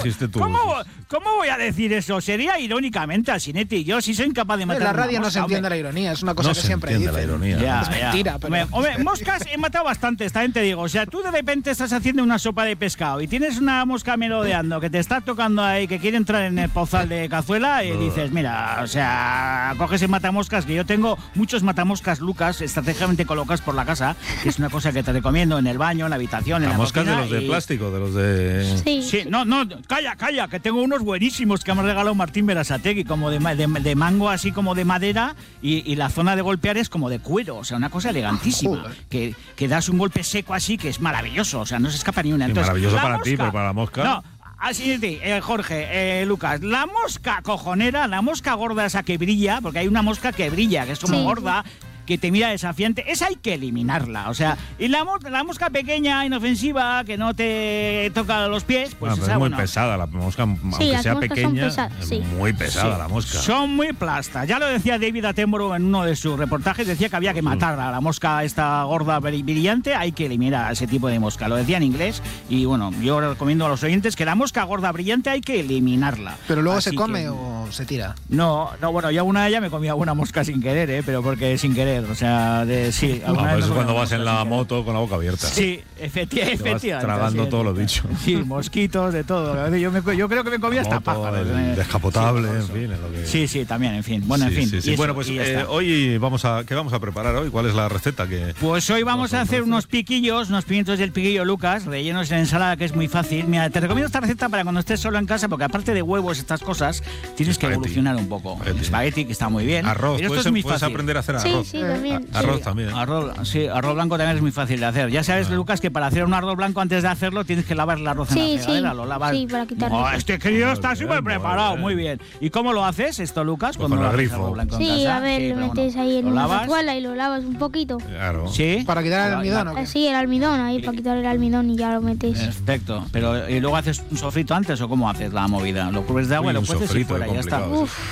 dijiste tú. ¿Cómo voy a decir eso? Sería irónicamente, Asinetti. Yo sí soy incapaz de matar En la radio una no mosca, se entiende la ironía, es una cosa No que se siempre entiende dicen. la ironía. Es mentira, pero... Hombre, moscas he matado bastantes, también te digo. O sea, tú de repente estás haciendo una sopa de pescado y tienes una mosca merodeando que te está tocando ahí, que quiere entrar en el pozal de cazuela y dices, mira, o sea, coges el matamoscas, que yo tengo muchos matamoscas, Lucas, estratégicamente colocados por la casa, que es una cosa que te recomiendo en el baño, en la habitación, en la moscas cocina. De los de plástico, de los de... Sí, no, calla, que tengo unos buenísimos que me ha regalado Martín Berasategui, como de mango, así como de madera, y la zona de golpear es como de cuero, o sea, una cosa elegantísima, que das un golpe seco así, que es maravilloso, o sea, no se escapa ni una. Entonces, maravilloso para mosca, ti, pero para la mosca... No, así Jorge, Lucas, la mosca cojonera, la mosca gorda esa que brilla, porque hay una mosca que brilla, que es como gorda, que te mira desafiante, esa hay que eliminarla, o sea, y la mosca pequeña, inofensiva, que no te toca los pies, pues esa, esa, es muy pesada la mosca, aunque sea pequeña, es muy pesada la mosca. Son muy plastas, ya lo decía David Attenborough en uno de sus reportajes, decía que había que matar a la mosca esta gorda brillante, hay que eliminar a ese tipo de mosca, lo decía en inglés, y bueno, yo recomiendo a los oyentes que la mosca gorda brillante hay que eliminarla. ¿Pero luego se come o se tira? No, bueno, yo alguna de ellas me comí alguna mosca sin querer, pero porque sin querer. O sea, sí. Pero eso es cuando vas en la moto con la boca abierta. Sí, efectivamente. Tragando todos los bichos. Sí, mosquitos, de todo. Yo creo que me comí hasta pájaros. El descapotable, en fin. Es lo que... Sí, también, en fin. Bueno, en fin. Sí. Bueno, pues hoy ¿qué vamos a preparar hoy? ¿Cuál es la receta? Pues hoy vamos a hacer unos piquillos, unos pimientos del piquillo, Lucas, rellenos en ensalada, que es muy fácil. Mira, te recomiendo esta receta para cuando estés solo en casa, porque aparte de huevos, estas cosas, tienes que evolucionar un poco. Espagueti, que está muy bien. Arroz, pero esto es muy puedes fácil. Aprender a hacer arroz. Sí, también. Arroz también. Arroz blanco también es muy fácil de hacer. Ya sabes, Lucas, que para hacer un arroz blanco antes de hacerlo tienes que lavar el arroz en la fregadera, lo lavas. Sí, para quitarlo. Este crío está súper preparado, muy bien. ¿Y cómo lo haces esto, Lucas? Pues con el grifo. Arroz blanco en Sí, casa? a ver, lo metes ahí en una cazuela y lo lavas un poquito. Claro. ¿Sí? ¿Para quitar el almidón o qué? Sí, el almidón, ahí para quitar el almidón y ya lo metes. Perfecto. Pero ¿y luego haces un sofrito antes o cómo haces la movida? ¿Lo cubres de agua y lo cueces y fuera? Ya está.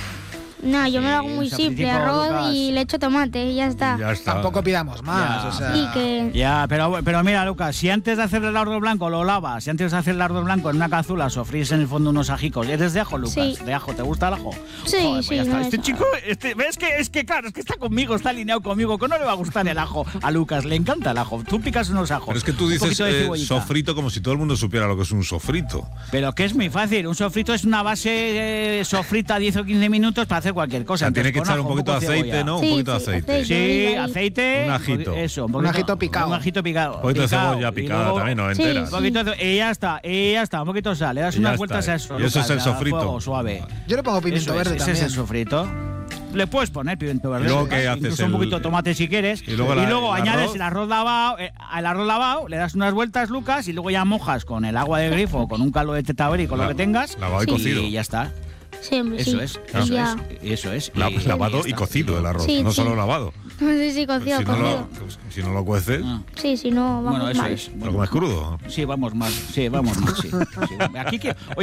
No, yo me lo hago muy simple, arroz Lucas. y le echo tomate y ya está. Tampoco pidamos más, o sea... Sí, que... Ya, pero mira, Lucas, si antes de hacer el arroz blanco lo lavas, si antes de hacer el arroz blanco en una cazuela sofríes en el fondo unos ajicos. ¿Eres de ajo, Lucas? Sí. ¿De ajo? ¿Te gusta el ajo? Sí, Joder, sí. Pues ya está. No Este chico, ¿ves que claro, es que está conmigo, está alineado conmigo, que no le va a gustar el ajo a Lucas, le encanta el ajo. Tú picas unos ajos. Pero es que tú dices sofrito como si todo el mundo supiera lo que es un sofrito. Pero que es muy fácil, un sofrito es una base sofrita 10 o 15 minutos para hacer cualquier cosa. Tiene que echar un poquito de aceite, ¿no? Un poquito de aceite. Sí, aceite. Un ajito. Eso, un ajito picado. Un ajito picado. Un poquito de cebolla picada luego, también, no entera. Un poquito y ya está, un poquito de sal. Le das unas vueltas a eso. Y eso es el sofrito. Suave. Yo le pongo pimiento verde también. Ese es el sofrito. Le puedes poner pimiento verde. ¿Y luego qué haces? Un poquito de tomate si quieres. Y luego añades el arroz lavado, le das unas vueltas, Lucas, y luego ya mojas con el agua de grifo, con un caldo de tetaberi, con lo que tengas. Lavado y cocido. Y ya está. Siempre, eso es. Lavado y cocido el arroz, no solo lavado. Sí, cocido, si no lo cueces. Sí, si no, vamos bueno, eso mal. es. ¿Lo comes crudo? Sí, vamos mal. Sí. Aquí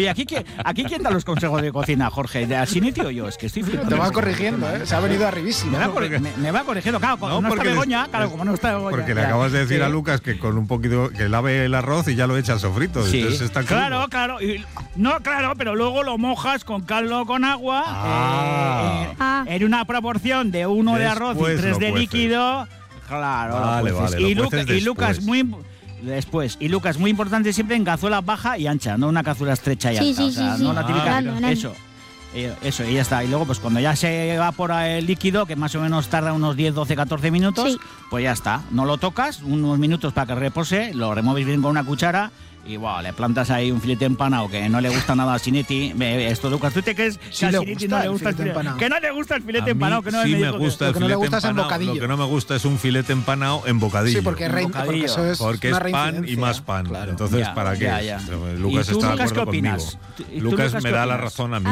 quién da los consejos de cocina, Jorge, de Asinetti o yo, es que estoy flipando. Te va corrigiendo, se ha venido arribísimo. Me va corrigiendo, claro, como no está Begoña, como no está Begoña. Porque le acabas de decir a Lucas que con un poquito que lave el arroz y ya lo echa al sofrito. Sí. Entonces está claro, pero luego lo mojas con caldo con agua en una proporción de 1 de arroz y 3 de líquido. Claro, vale, y Lucas Y Lucas, muy importante siempre en cazuela baja y ancha, no una cazuela estrecha y alta. No la típica. Eso, y ya está. Y luego, pues cuando ya se evapora el líquido, que más o menos tarda unos 10, 12, 14 minutos, pues ya está. No lo tocas, unos minutos para que repose, lo remueves bien con una cuchara. Y le plantas ahí un filete empanado que no le gusta nada a Sinetti. Esto, Lucas, ¿tú te crees que a Sinetti no le gusta el filete empanado? Que no le gusta el filete empanado, que no sí me gusta el filete empanado. Lo que no me gusta es un filete empanado en bocadillo. Sí, porque es pan y más pan. Claro. Entonces, ¿para qué? Lucas está de acuerdo conmigo. Lucas me da la razón a mí. A ver,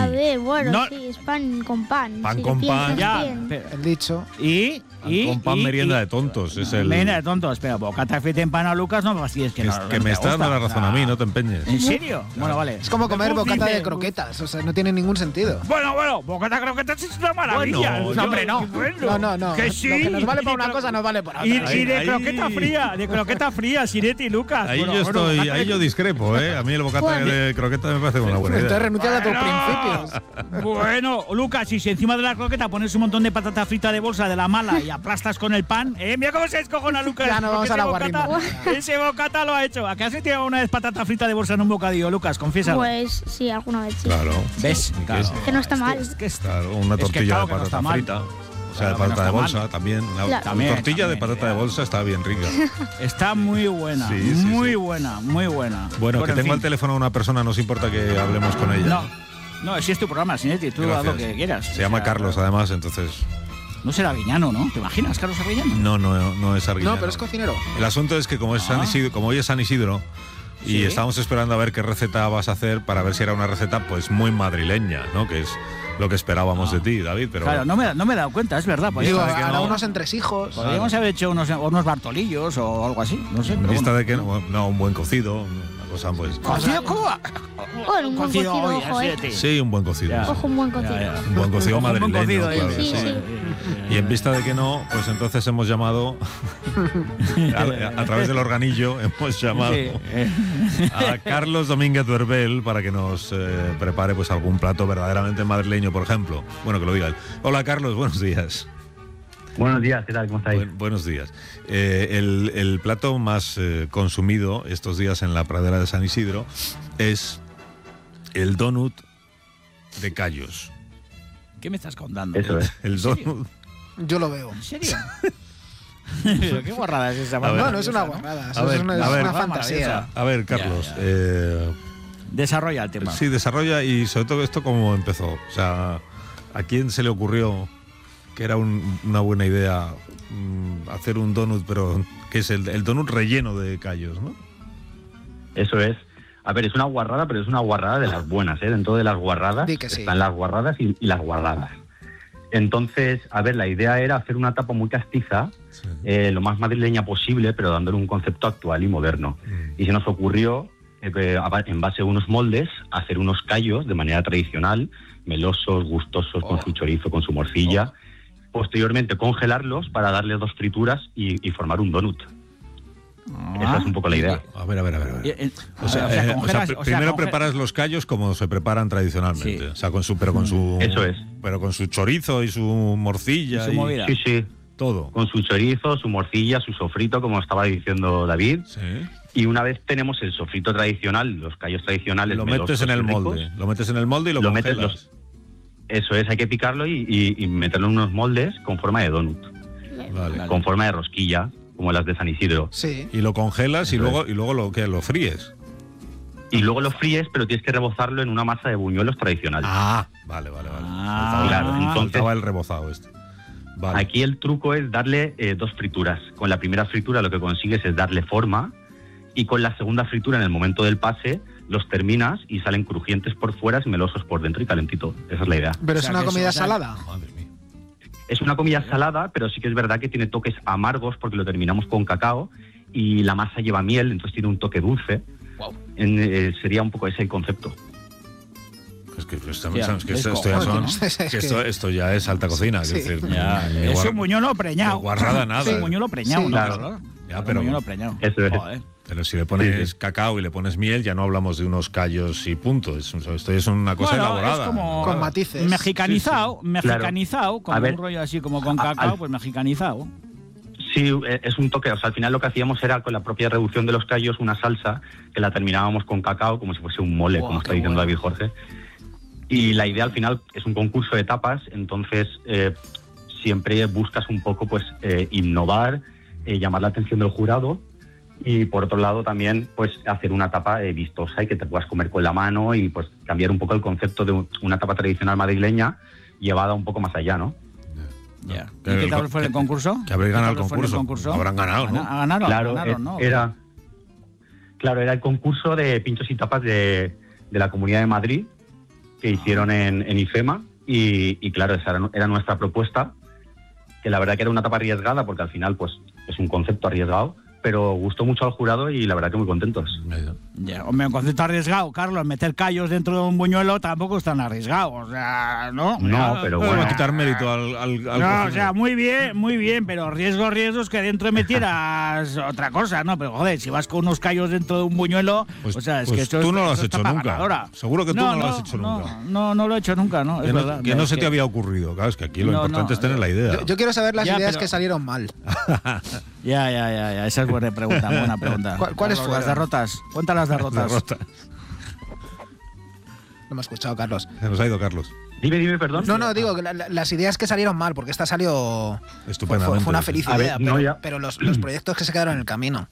bueno, sí, es pan con pan. Pan con pan, ya. El dicho. Con pan merienda de tontos. Es el... Merienda de tontos. Pero bocata frita en pan a Lucas no me fastidies. Que me está dando la razón a mí, no te empeñes. ¿En serio? Bueno, vale. Es como comer bocata de croquetas. O sea, no tiene ningún sentido. Bueno, bocata de croquetas es una maravilla. Bueno, hombre, no. No. Que sí. Lo que nos vale para una cosa nos vale para otra. Y de croqueta fría, Siretti y Lucas. Ahí yo discrepo, ¿eh? A mí el bocata de croqueta me parece una buena idea. Entonces renuncias a tus principios. Bueno, Lucas, y si encima de la croqueta pones un montón de patata frita de bolsa de la mala y aplastas con el pan, mira cómo se descojona Lucas. Ya no vamos a la guarrita. Ese bocata lo ha hecho. ¿A qué has tirado una vez patata frita de bolsa en un bocadillo, Lucas? Confiésalo. Pues sí, alguna vez sí. Claro. ¿Ves? Claro. Que no está mal. Claro, una tortilla de patata frita. O sea, de patata de bolsa también. La tortilla de patata de bolsa está bien rica. Está muy buena. Muy buena. Bueno, que tengo al teléfono a una persona, no os importa que hablemos con ella. No, si es tu programa, Sinetti, tú haz lo que quieras. Se llama Carlos, además, entonces... No será Arguiñano, ¿no? ¿Te imaginas, Carlos Arguiñano? No es Arguiñano. No, pero es cocinero. El asunto es que como hoy es San Isidro, y estábamos esperando a ver qué receta vas a hacer para ver si era una receta pues muy madrileña, ¿no? Que es lo que esperábamos de ti, David. Pero claro, no me he dado cuenta, es verdad. Digo, ahora unos entresijos. Podríamos haber hecho unos bartolillos o algo así, no sé. En vista de que un buen cocido, una cosa pues... ¿Cocido cómo? Bueno, un buen cocido, ojo, Sí, un buen cocido. Ojo, un buen cocido. Un buen cocido madrileño, claro. Sí. Y en vista de que no, pues entonces hemos llamado a través del organillo hemos llamado a Carlos Domínguez Duerbel para que nos prepare pues algún plato verdaderamente madrileño, por ejemplo. Bueno, que lo diga él. Hola, Carlos, buenos días. Buenos días, ¿qué tal? ¿Cómo estáis? Buenos días. El plato más consumido estos días en la pradera de San Isidro es el donut de callos. ¿Qué me estás contando? Eso es. El donut. Yo lo veo. ¿En serio? ¿Qué guarrada es esa? No es una guarrada, es una fantasía. A ver, Carlos. Desarrolla el tema. Sí, desarrolla y sobre todo esto cómo empezó. O sea, ¿a quién se le ocurrió que era una buena idea hacer un donut, pero que es el donut relleno de callos, ¿no? Eso es. A ver, es una guarrada, pero es una guarrada de las buenas, ¿eh? Dentro de las guarradas están las guarradas y las guardadas. Entonces, a ver, la idea era hacer una tapa muy castiza, lo más madrileña posible, pero dándole un concepto actual y moderno. Y se nos ocurrió, en base a unos moldes, hacer unos callos de manera tradicional, melosos, gustosos, con su chorizo, con su morcilla. Posteriormente, congelarlos para darle 2 frituras y formar un donut. Esa es un poco la idea. A ver. Primero preparas los callos como se preparan tradicionalmente. Sí. O sea, Eso es. Pero con su chorizo y su morcilla. Sí. Todo. Con su chorizo, su morcilla, su sofrito, como estaba diciendo David. Sí. Y una vez tenemos el sofrito tradicional, los callos tradicionales... Lo metes en el molde. Lo metes en el molde y lo congelas. Eso es, hay que picarlo y meterlo en unos moldes con forma de donut. Vale. Con forma de rosquilla, como las de San Isidro. Sí. Y lo congelas y luego lo fríes. Y luego lo fríes, pero tienes que rebozarlo en una masa de buñuelos tradicional. Vale. Claro, entonces faltaba el rebozado este. Vale. Aquí el truco es darle 2 frituras. Con la primera fritura lo que consigues es darle forma, y con la segunda fritura, en el momento del pase, los terminas y salen crujientes por fuera y melosos por dentro y calentito. Esa es la idea. Pero es una comida salada. Madre mía. Es una comida salada, pero sí que es verdad que tiene toques amargos porque lo terminamos con cacao y la masa lleva miel, entonces tiene un toque dulce. Wow. Sería un poco ese el concepto. Esto ya es alta cocina. Sí. Es decir, es un buñuelo preñado. Guarrada nada. Es un buñuelo preñado, sí, ¿no? Claro. Ya, pero un buñuelo preñado. Eso es. Joder. Pero si le pones cacao y le pones miel, ya no hablamos de unos callos y punto. Esto es una cosa elaborada. Es como con matices. Mexicanizado, Claro. como un rollo así como con cacao, pues mexicanizado. Sí, es un toque. O sea, al final lo que hacíamos era con la propia reducción de los callos una salsa que la terminábamos con cacao, como si fuese un mole, como está diciendo David Jorge. Y la idea al final es un concurso de tapas, entonces siempre buscas un poco pues innovar, llamar la atención del jurado. Y por otro lado también pues hacer una tapa vistosa y que te puedas comer con la mano y pues cambiar un poco el concepto de una tapa tradicional madrileña llevada un poco más allá, ¿no? Ya. ¿Y qué tal fue el concurso? Que habréis ganado el concurso. Habrán ganado, ¿no? Ganaron, ¿no? Era el concurso de pinchos y tapas de la Comunidad de Madrid, que hicieron en IFEMA y claro, esa era nuestra propuesta, que la verdad que era una etapa arriesgada porque al final pues es un concepto arriesgado, pero gustó mucho al jurado y la verdad que muy contentos. Ya, hombre, un concepto arriesgado, Carlos, meter callos dentro de un buñuelo tampoco es tan arriesgado, o sea, ¿no? No, pero bueno. No quitar mérito al no, o sea, muy bien, pero riesgos que dentro metieras otra cosa, ¿no? Pero joder, si vas con unos callos dentro de un buñuelo, pues, o sea, es pues que esto tú no lo has hecho nunca. Ganadora. Seguro que tú no lo has hecho nunca. No lo he hecho nunca, ¿no? Es verdad. Que no se te había ocurrido, claro, es que aquí lo importante es tener la idea. Yo quiero saber las ideas que salieron mal. Ya, esa es buena pregunta. ¿Cuáles fueron? Las derrotas. Cuenta las derrotas. No me ha escuchado, Carlos. Se nos ha ido Carlos. Dime, perdón. No, digo, las ideas que salieron mal, porque esta salió estupendamente. Fue una feliz idea, pero los proyectos que se quedaron en el camino.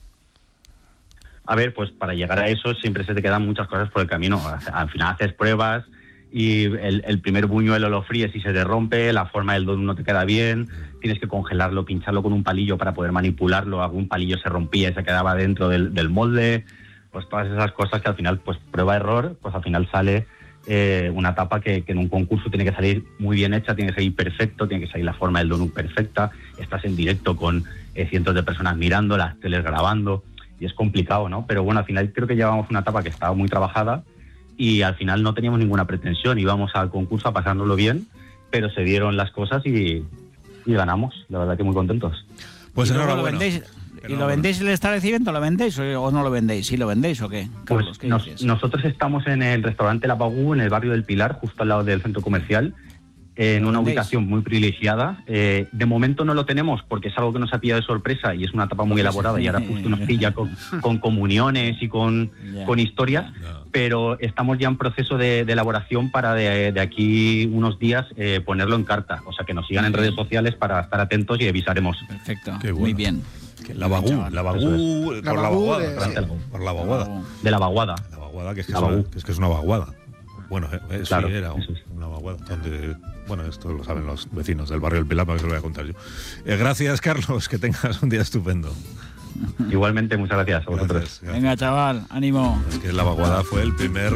A ver, pues para llegar a eso siempre se te quedan muchas cosas por el camino. Al final haces pruebas y el primer buñuelo lo fríes y se te rompe, la forma del donut no te queda bien, tienes que congelarlo, pincharlo con un palillo para poder manipularlo, algún palillo se rompía y se quedaba dentro del molde, pues todas esas cosas que al final, pues prueba-error, pues al final sale una tapa que en un concurso tiene que salir muy bien hecha, tiene que salir perfecto, tiene que salir la forma del donut perfecta, estás en directo con cientos de personas mirando, las teles grabando, y es complicado, ¿no? Pero bueno, al final creo que llevamos una tapa que estaba muy trabajada, y al final no teníamos ninguna pretensión, íbamos al concurso a pasándolo bien, pero se dieron las cosas y ganamos, la verdad que muy contentos. Pues enhorabuena. ¿Y lo vendéis el establecimiento? ¿Lo vendéis o no lo vendéis? ¿Sí lo vendéis o qué? Carlos, pues nosotros estamos en el restaurante La Bagú, en el barrio del Pilar, justo al lado del centro comercial, en una ubicación muy privilegiada. De momento no lo tenemos porque es algo que nos ha pillado de sorpresa y es una etapa muy elaborada y ahora justo nos pilla con comuniones y con historias, pero estamos ya en proceso de elaboración para de aquí unos días ponerlo en carta, o sea que nos sigan en redes sociales para estar atentos y avisaremos. Perfecto, bueno. Muy bien. La Bagú, por la vaguada. Por la vaguada. De la vaguada. La vaguada, que es una vaguada. Bueno, eso claro, sí era una vaguada. Donde, bueno, esto lo saben los vecinos del barrio del Pilar, para que se lo voy a contar yo. Gracias, Carlos, que tengas un día estupendo. Igualmente, muchas gracias a vosotros. Gracias. Venga, chaval, ánimo. Es que la vaguada fue el primer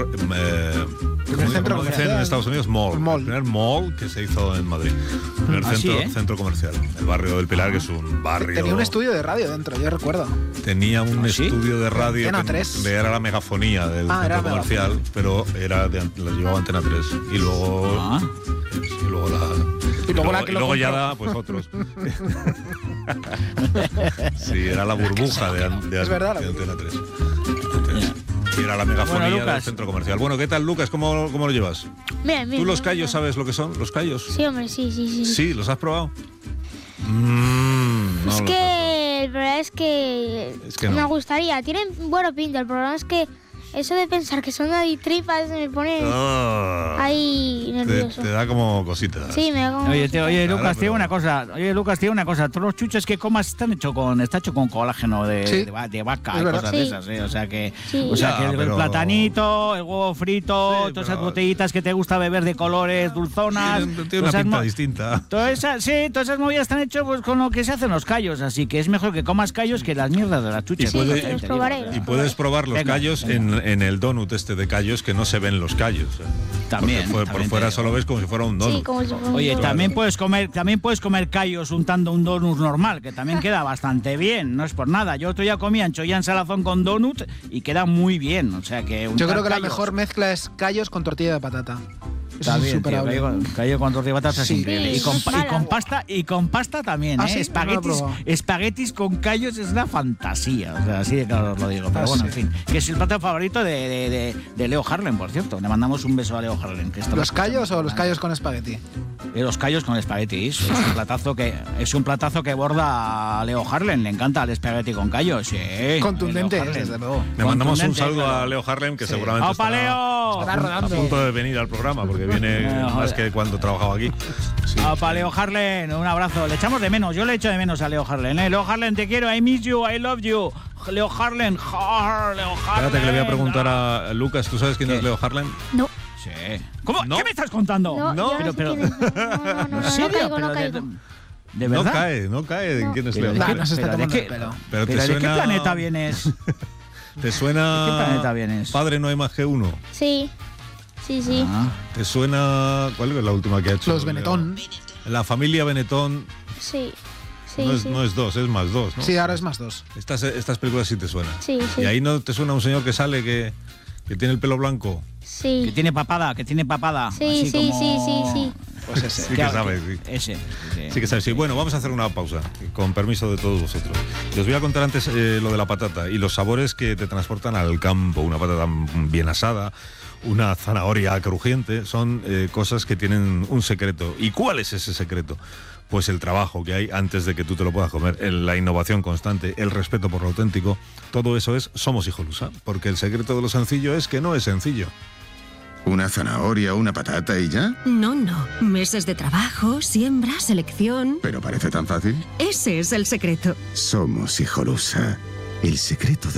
centro comercial en Estados Unidos, mall. El primer mall que se hizo en Madrid. El primer centro comercial. El barrio del Pilar, que es un barrio... Tenía un estudio de radio dentro, yo recuerdo. Tenía un estudio de radio Antena 3. Era la megafonía del centro comercial, pero lo llevaba Antena 3. Y luego... Y luego ya da, pues otros. Sí, era la burbuja de Antena 3. Y era la megafonía del centro comercial. Bueno, ¿qué tal, Lucas? ¿Cómo lo llevas? Bien. ¿Tú los callos sabes lo que son? ¿Los callos? Sí, hombre, sí. ¿Sí? ¿Los has probado? Es que el problema es que no me gustaría. Tienen buena pinta, el problema es que eso de pensar que son tripas me pone ahí nervioso. Te da como cositas. Sí, me da como Oye, Lucas, tiene una cosa. Todos los chuches que comas está hecho con colágeno de vaca y cosas de esas, ¿eh? O sea que el platanito, el huevo frito, todas esas botellitas que te gusta beber de colores, dulzonas. Tiene una pinta distinta. Todas esas movidas están hechas pues, con lo que se hacen los callos, así que es mejor que comas callos que las mierdas de las chuches. Y puedes probar los callos en el donut de callos, que no se ven los callos. También. Por fuera solo ves como si fuera un donut. Oye, también puedes comer callos untando un donut normal, que también queda bastante bien, no es por nada. Yo otro día comí ancholla en salazón con donut y queda muy bien, o sea que... Yo creo que la mejor mezcla es callos con tortilla de patata. Está bien, callo con tortilla de patata es increíble. Y con pasta también, ¿eh? Espaguetis con callos es una fantasía. O sea, así de claro os lo digo. Pero bueno, en fin. Que es el plato favorito de Leo Harlem, por cierto. Le mandamos un beso a Leo Harlem. ¿Los callos o los callos con espagueti? Los callos con espaguetis. Es un platazo que borda a Leo Harlem. Le encanta el espagueti con callos. Sí. Contundente, desde luego. Le mandamos un saludo a Leo Harlem, que seguramente estará a punto de venir al programa, porque viene más que cuando trabajaba aquí. Sí. Para Leo Harlem, un abrazo. Le echamos de menos, yo le echo de menos a Leo Harlem. Leo Harlem, te quiero, I miss you, I love you. Leo Harlem, Espérate que le voy a preguntar a Lucas, ¿tú sabes quién es Leo Harlem? No. Sí. ¿Cómo? ¿No? ¿Qué me estás contando? No. Pero ¿En serio? No caigo. ¿De verdad? No cae. ¿De quién es Leo? ¿De qué planeta vienes? ¿Te suena? ¿De qué planeta vienes? Padre no hay más que uno. Sí. Sí, sí. ¿Te suena? ¿Cuál es la última que ha hecho? Los Benetton. La familia Benetton. Sí. No es 2, es más 2, ¿no? Sí, ahora es más 2. Estas películas sí te suenan. Sí. ¿Y ahí no te suena un señor que sale que tiene el pelo blanco? Sí. Que tiene papada. Sí. Pues ese. Sí que sabes, sí. Ese. Sí que sabes, sí. Bueno, vamos a hacer una pausa, con permiso de todos vosotros. Les voy a contar antes lo de la patata y los sabores que te transportan al campo. Una patata bien asada, una zanahoria crujiente, son cosas que tienen un secreto. ¿Y cuál es ese secreto? Pues el trabajo que hay antes de que tú te lo puedas comer, la innovación constante, el respeto por lo auténtico, todo eso es Somos Hijolusa, porque el secreto de lo sencillo es que no es sencillo. ¿Una zanahoria, una patata y ya? No. Meses de trabajo, siembra, selección... ¿Pero parece tan fácil? Ese es el secreto. Somos Hijolusa, el secreto de